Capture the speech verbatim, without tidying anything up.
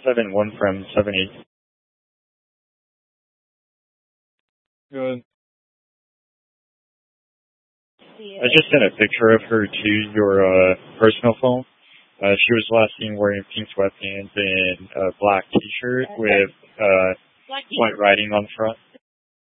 seven one from seven eight. Good. I just sent a picture of her to your uh, personal phone. Uh, she was last seen wearing pink sweatpants and a black t-shirt with uh, white writing on the front.